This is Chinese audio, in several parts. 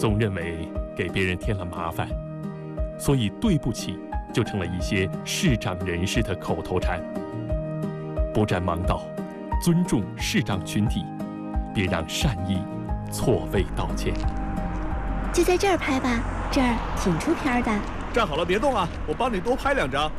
总认为给别人添了麻烦，所以对不起就成了一些视障人士的口头禅。不占盲道，尊重视障群体，别让善意错位道歉。 就在这儿拍吧，这儿挺出片的。 站好了，别动啊，我帮你多拍2张。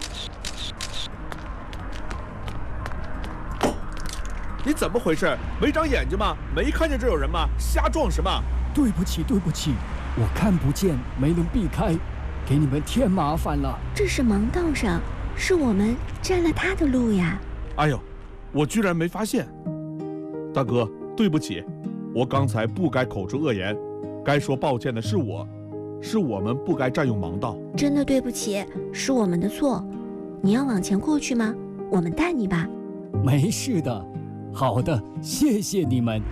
你怎么回事？没长眼睛吗？没看见这有人吗？瞎撞什么？ 对不起，对不起，我看不见，没能避开，给你们添麻烦了。 这是盲道上，是我们占了他的路呀。 哎呦，我居然没发现。大哥，对不起，我刚才不该口出恶言，该说抱歉的是我，是我们不该占用盲道。 真的对不起，是我们的错。你要往前过去吗？我们带你吧。 没事的。好的，谢谢你们。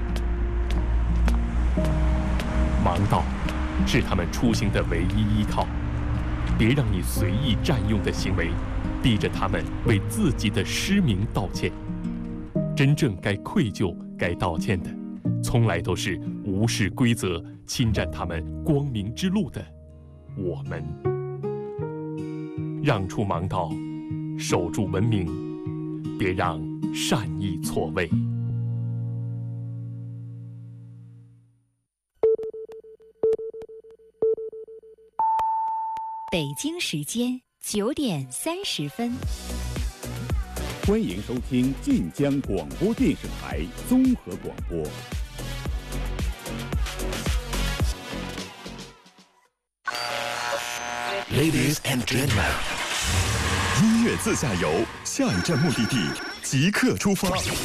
盲道是他们出行的唯一依靠，别让你随意占用的行为逼着他们为自己的失明道歉。真正该愧疚、该道歉的，从来都是无视规则、侵占他们光明之路的我们。让出盲道，守住文明，别让善意错位。 北京时间9点30分。 欢迎收听晋江广播电视台综合广播。 Ladies and gentlemen， 音乐自驾游，下一站目的地即刻出发。